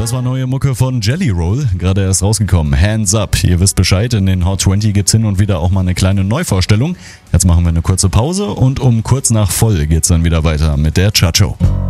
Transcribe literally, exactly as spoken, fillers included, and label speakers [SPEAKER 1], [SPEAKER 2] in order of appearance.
[SPEAKER 1] Das war neue Mucke von Jelly Roll, gerade erst rausgekommen. Hands Up. Ihr wisst Bescheid, in den Hot zwanzig gibt's hin und wieder auch mal eine kleine Neuvorstellung. Jetzt machen wir eine kurze Pause und um kurz nach voll geht's dann wieder weiter mit der Chacho.